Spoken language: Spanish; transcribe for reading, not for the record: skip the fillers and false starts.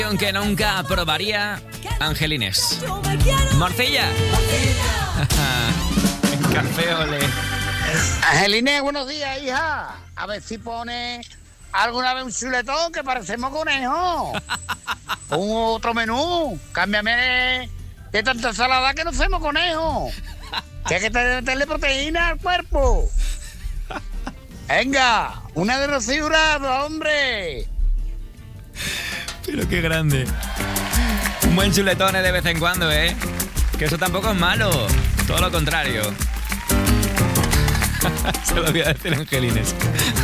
Que nunca probaría Angelines. Morcilla. Café Olé. Angelines, buenos días, hija. A ver si pone alguna vez un chuletón que parecemos conejos. Un otro menú. Cámbiame de tanta ensalada que no hacemos conejos. Que hay que meterle proteína al cuerpo. Venga, una de Rocío Jurado, hombre. Pero qué grande. Un buen chuletón de vez en cuando, ¿eh? Que eso tampoco es malo. Todo lo contrario. Se lo voy a decir a Angelines.